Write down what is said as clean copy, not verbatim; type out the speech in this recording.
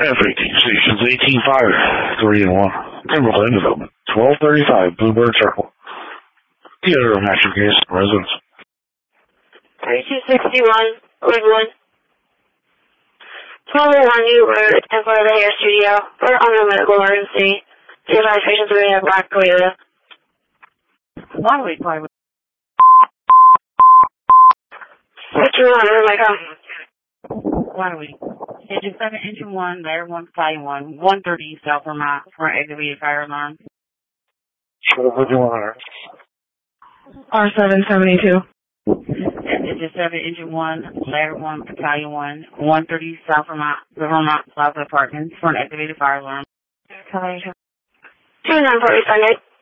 F-18 stations, 18 fire, 3 and 1. Timberland Development, 1235 Bluebird Circle. Theater of Master Case, residence. 3261, Woodwood. 1201 New Road, in front of the hair studio. We're on a medical emergency. The advice patients are in Black Toyota. Why do we play with? What's your line? Where am I coming? Why do we? Engine 7, Engine 1, Layer 1, Battalion 1, 130 South Vermont for an activated fire alarm. What do you want? R772. Engine 7, Engine 1, Layer 1, Battalion 1, 130 South Vermont, the Vermont Plaza Apartments for an activated fire alarm. 2940 Sunday.